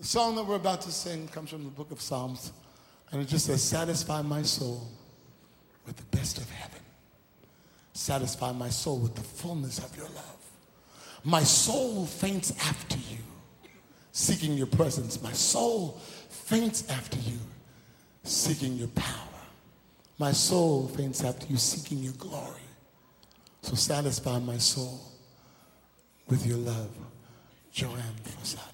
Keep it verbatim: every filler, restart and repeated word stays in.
The song that we're about to sing comes from the book of Psalms, and it just says, satisfy my soul with the best of heaven. Satisfy my soul with the fullness of your love. My soul faints after you, seeking your presence. My soul faints after you, seeking your power. My soul faints after you, seeking your glory. So satisfy my soul with your love. Joanne Fossati.